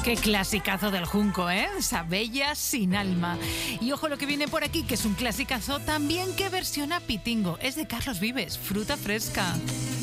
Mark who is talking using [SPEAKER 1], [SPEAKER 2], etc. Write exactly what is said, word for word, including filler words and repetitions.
[SPEAKER 1] Qué clasicazo del Junco, ¿eh? Esa bella sin alma. Y ojo lo que viene por aquí, que es un clasicazo también que versiona Pitingo. Es de Carlos Vives, Fruta Fresca.